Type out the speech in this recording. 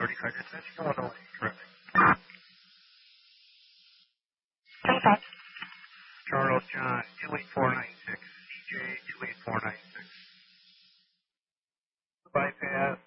35 Central Illinois. Terrific. Charles John 28496, CJ 28496. Bypass